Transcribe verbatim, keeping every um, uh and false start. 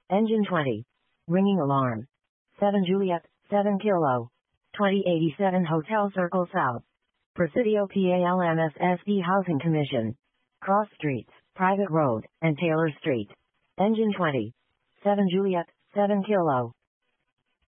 Engine twenty. Ringing alarm. seven Juliet, seven Kilo. twenty eighty-seven Hotel Circle South. Presidio PALMSSD Housing Commission. Cross Streets, Private Road, and Taylor Street. Engine twenty. seven Juliet, seven Kilo.